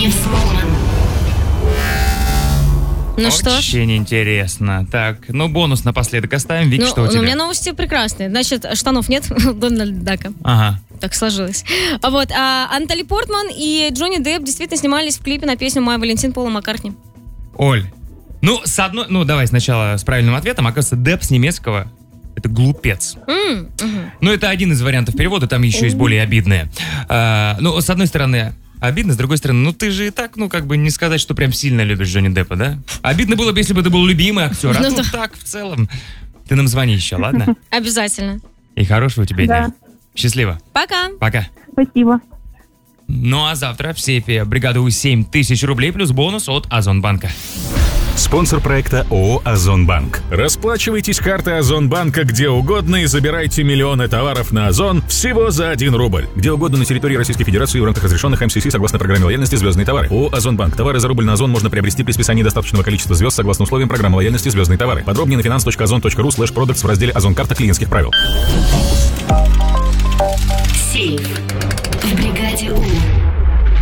исполнен. Ну что ж. Очень интересно. Так, бонус напоследок оставим. Вики, что у тебя? У меня новости прекрасные. Значит, штанов нет у Дональда Дака. Ага. Так сложилось. Натали Портман и Джонни Депп действительно снимались в клипе на песню «Май Валентин» Пола Маккартни. Оль, давай сначала с правильным ответом. Оказывается, Депп с немецкого — это глупец. Это один из вариантов перевода, там еще есть более обидные. С одной стороны, обидно, с другой стороны, ты же и так, не сказать, что прям сильно любишь Джонни Деппа, да? Обидно было бы, если бы ты был любимый актер, а тут так, в целом. Ты нам звони еще, ладно? Обязательно. И хорошего тебе дня. Счастливо. Пока. Пока. Спасибо. А завтра в сейфе бригады У 7000 рублей плюс бонус от Озонбанка. Спонсор проекта ООО «Озонбанк». Расплачивайтесь картой Озонбанка где угодно и забирайте миллионы товаров на Озон всего за 1 рубль. Где угодно на территории Российской Федерации в рамках разрешенных МСС согласно программе лояльности «Звездные товары». ООО «Озонбанк». Товары за рубль на Озон можно приобрести при списании достаточного количества звезд согласно условиям программы лояльности «Звездные товары». Подробнее на finance.ozon.ru/products в разделе «Озон. Карта клиентских правил».